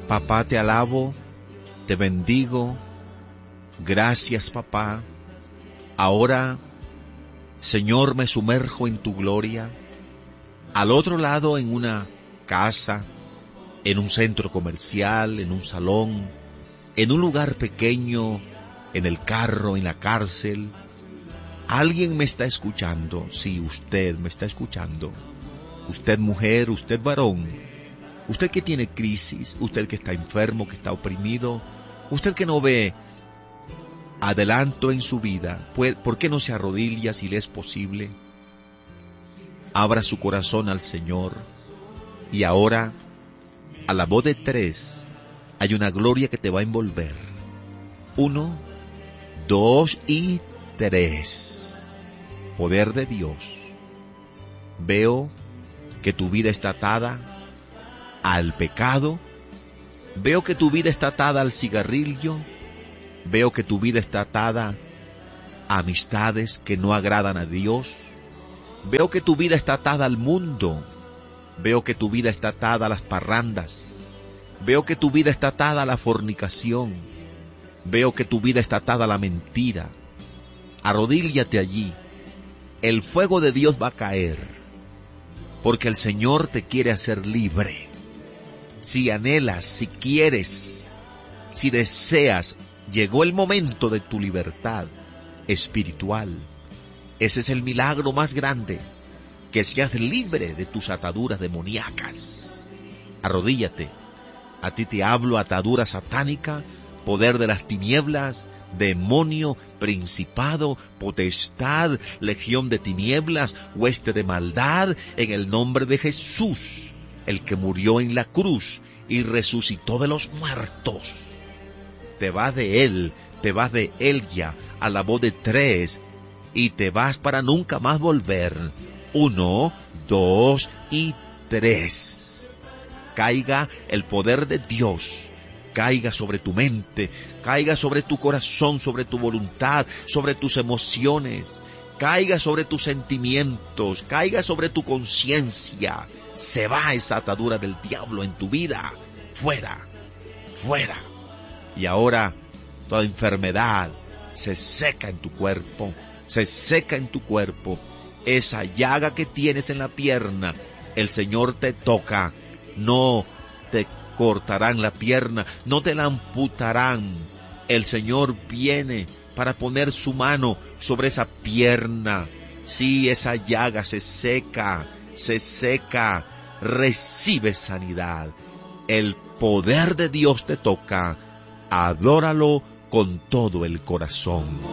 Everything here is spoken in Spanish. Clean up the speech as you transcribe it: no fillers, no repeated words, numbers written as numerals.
Papá, te alabo, te bendigo. Gracias, papá. Ahora, Señor, me sumerjo en tu gloria. Al otro lado, en una casa, en un centro comercial, en un salón, en un lugar pequeño, en el carro, en la cárcel. Alguien me está escuchando. Sí, usted me está escuchando. Usted mujer, usted varón. Usted que tiene crisis, usted que está enfermo, que está oprimido, usted que no ve adelanto en su vida, ¿por qué no se arrodilla si le es posible? Abra su corazón al Señor. Y ahora, a la voz de 3, hay una gloria que te va a envolver. 1, 2 y 3. Poder de Dios. Veo que tu vida está atada al pecado. Veo que tu vida está atada al cigarrillo. Veo que tu vida está atada a amistades que no agradan a Dios. Veo que tu vida está atada al mundo. Veo que tu vida está atada a las parrandas. Veo que tu vida está atada a la fornicación. Veo que tu vida está atada a la mentira. Arrodíllate allí. El fuego de Dios va a caer, porque el Señor te quiere hacer libre. Si anhelas, si quieres, si deseas, llegó el momento de tu libertad espiritual. Ese es el milagro más grande, que seas libre de tus ataduras demoníacas. Arrodíllate. A ti te hablo: atadura satánica, poder de las tinieblas, demonio, principado, potestad, legión de tinieblas, hueste de maldad, en el nombre de Jesús, el que murió en la cruz y resucitó de los muertos. Te vas de él ya, a la voz de 3, y te vas para nunca más volver. 1, 2 y 3. Caiga el poder de Dios. Caiga sobre tu mente, caiga sobre tu corazón, sobre tu voluntad, sobre tus emociones, caiga sobre tus sentimientos, caiga sobre tu conciencia. Se va esa atadura del diablo en tu vida. Fuera, fuera. Y ahora toda enfermedad se seca en tu cuerpo, se seca en tu cuerpo. Esa llaga que tienes en la pierna, el Señor te toca. No te cortarán la pierna, no te la amputarán. El Señor viene para poner su mano sobre esa pierna. Sí, esa llaga se seca, recibe sanidad. El poder de Dios te toca. Adóralo con todo el corazón.